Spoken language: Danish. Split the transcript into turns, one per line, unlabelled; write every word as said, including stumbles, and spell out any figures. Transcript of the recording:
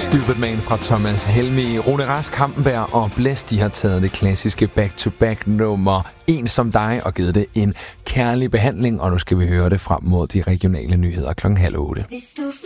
Stupid Man fra Thomas Helmig. Rune Rask, Hampenberg og Blæs, de har taget det klassiske back-to-back nummer En som dig og givet det en kærlig behandling, og nu skal vi høre det frem mod de regionale nyheder klokken halv otte.